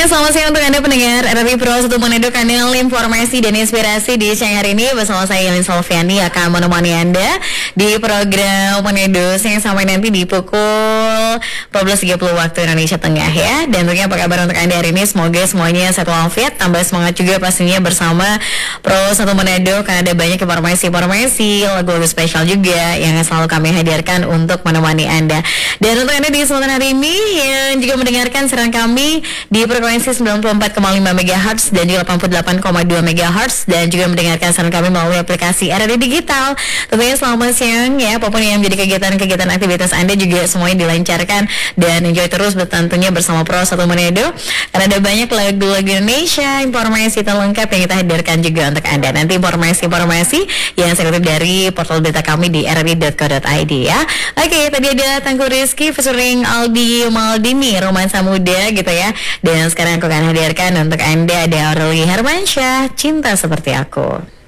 selamat siang untuk Anda pendengar RRI Pro 1 Manado, kanal informasi dan inspirasi di siang hari ini. Bersama saya Yelin Solviani akan menemani Anda di program Manado yang sampai nanti di pukul 14.30 waktu Indonesia Tengah ya. Dan tentunya apa kabar untuk Anda hari ini? Semoga semuanya sehat walafiat, tambah semangat juga pastinya bersama Pro 1 Manado, karena ada banyak informasi, lagu-lagu spesial juga yang selalu kami hadirkan untuk menemani Anda. Dan untuk Anda di kesempatan hari ini yang juga mendengarkan siaran kami di frekuensi 94,5 MHz dan juga 88,2 MHz, dan juga mendengarkan siaran kami melalui aplikasi RRI Digital. Tentunya selamat siang ya, apapun yang menjadi kegiatan aktivitas Anda juga semuanya dilancarkan dan enjoy terus tentunya bersama Pro 1 Manado, karena ada banyak lagu-lagu Indonesia, informasi terlengkap yang kita hadirkan juga untuk Anda. Nanti informasi yang saya kutip dari portal berita kami di rri.co.id ya. Oke, tadi ada Tangguh Rizky featuring Aldi Maldini, romansa muda gitu ya. Dan sekarang aku akan hadirkan untuk Anda ada Aureli Hermansyah, Cinta Seperti Aku.